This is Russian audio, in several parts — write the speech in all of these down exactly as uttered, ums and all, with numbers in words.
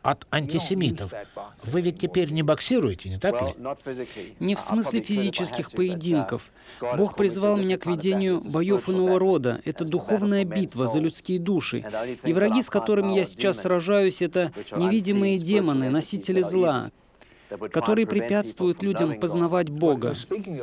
от антисемитов. Вы ведь теперь не боксируете, не так ли? Не в смысле физических поединков. Бог призвал меня к ведению боев иного рода. Это духовная битва за людские души. И враги, с которыми я сейчас сражаюсь, это невидимые демоны, носители зла, которые препятствуют людям познавать Бога.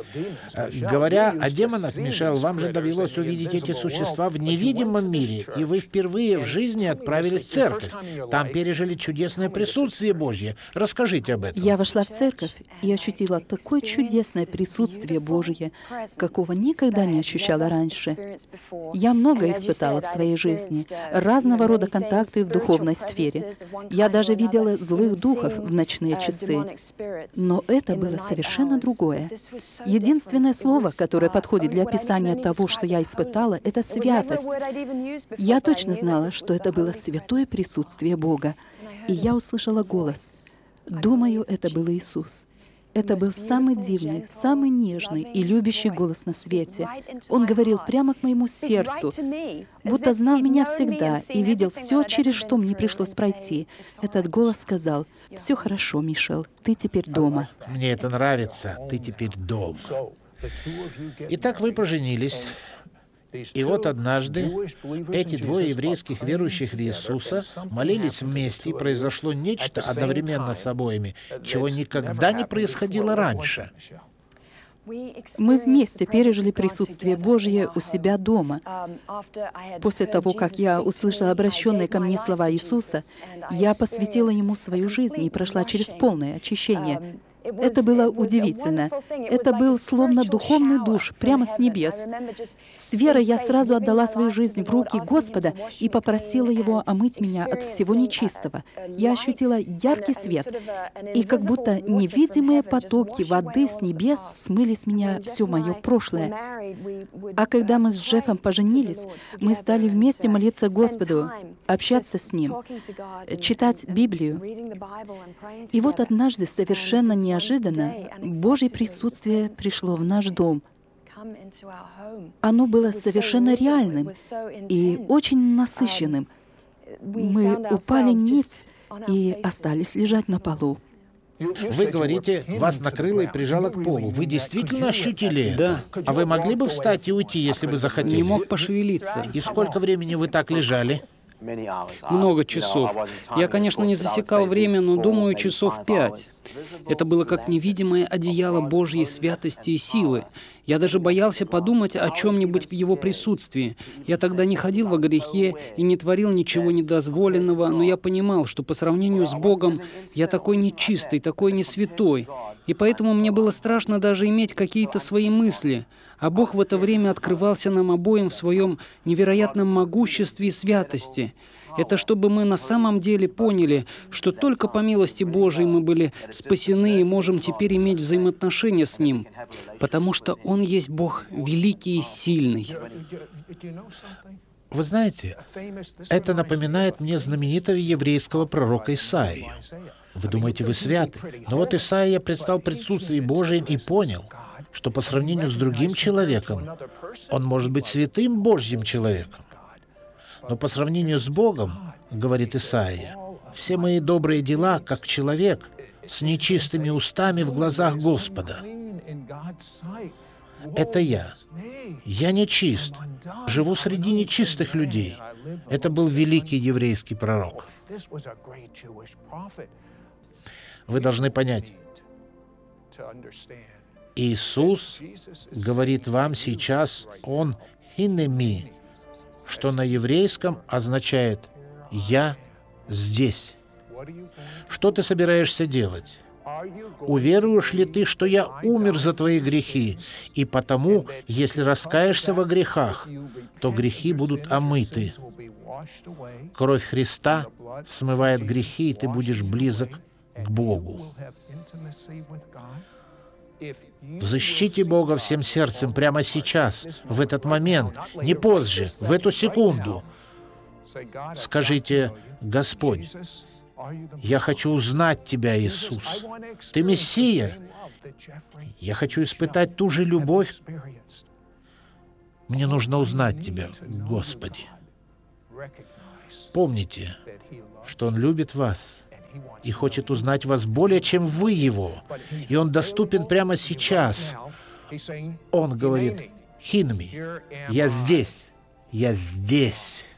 Говоря о демонах, Мишель, вам же довелось увидеть эти существа в невидимом мире, и вы впервые в жизни отправились в церковь. Там пережили чудесное присутствие Божье. Расскажите об этом. Я вошла в церковь и ощутила такое чудесное присутствие Божье, какого никогда не ощущала раньше. Я многое испытала в своей жизни, разного рода контакты в духовной сфере. Я даже видела злых духов в ночные часы. Но это было совершенно другое. Единственное слово, которое подходит для описания того, что я испытала, это святость. Я точно знала, что это было святое присутствие Бога. И я услышала голос. Думаю, это был Иисус. Это был самый дивный, самый нежный и любящий голос на свете. Он говорил прямо к моему сердцу, будто знал меня всегда и видел все, через что мне пришлось пройти. Этот голос сказал: «Все хорошо, Мишель, ты теперь дома». Мне это нравится. Ты теперь дома. Итак, вы поженились. И вот однажды эти двое еврейских верующих в Иисуса молились вместе, и произошло нечто одновременно с обоими, чего никогда не происходило раньше. Мы вместе пережили присутствие Божье у себя дома. После того, как я услышала обращенные ко мне слова Иисуса, я посвятила Ему свою жизнь и прошла через полное очищение. Это было удивительно. Это был словно духовный душ прямо с небес. С верой я сразу отдала свою жизнь в руки Господа и попросила Его омыть меня от всего нечистого. Я ощутила яркий свет, и как будто невидимые потоки воды с небес смыли с меня все мое прошлое. А когда мы с Джеффом поженились, мы стали вместе молиться Господу, общаться с Ним, читать Библию. И вот однажды совершенно не Неожиданно Божье присутствие пришло в наш дом. Оно было совершенно реальным и очень насыщенным. Мы упали ниц и остались лежать на полу. Вы говорите, вас накрыло и прижало к полу. Вы действительно ощутили это? Да. А вы могли бы встать и уйти, если бы захотели? Не мог пошевелиться. И сколько времени вы так лежали? Много часов. Я, конечно, не засекал время, но думаю, часов пять. Это было как невидимое одеяло Божьей святости и силы. Я даже боялся подумать о чем-нибудь в Его присутствии. Я тогда не ходил во грехе и не творил ничего недозволенного, но я понимал, что по сравнению с Богом я такой нечистый, такой несвятой. И поэтому мне было страшно даже иметь какие-то свои мысли. А Бог в это время открывался нам обоим в своем невероятном могуществе и святости. Это чтобы мы на самом деле поняли, что только по милости Божией мы были спасены и можем теперь иметь взаимоотношения с Ним, потому что Он есть Бог великий и сильный. Вы знаете, это напоминает мне знаменитого еврейского пророка Исаию. Вы думаете, вы святы? Но вот Исаия предстал в присутствии Божьем и понял, что по сравнению с другим человеком он может быть святым Божьим человеком. Но по сравнению с Богом, говорит Исаия, все мои добрые дела, как человек, с нечистыми устами в глазах Господа. Это я. Я нечист. Живу среди нечистых людей. Это был великий еврейский пророк. Вы должны понять, Иисус говорит вам сейчас, Он «хинеми», что на еврейском означает «я здесь». Что ты собираешься делать? Уверуешь ли ты, что я умер за твои грехи, и потому, если раскаешься во грехах, то грехи будут омыты? Кровь Христа смывает грехи, и ты будешь близок к Богу. Взыщите Бога всем сердцем прямо сейчас, в этот момент, не позже, в эту секунду. Скажите: «Господь, я хочу узнать Тебя, Иисус. Ты Мессия. Я хочу испытать ту же любовь. Мне нужно узнать Тебя, Господи». Помните, что Он любит вас и хочет узнать вас более, чем вы Его. И Он доступен прямо сейчас. Он говорит: «Хинми, я здесь, я здесь».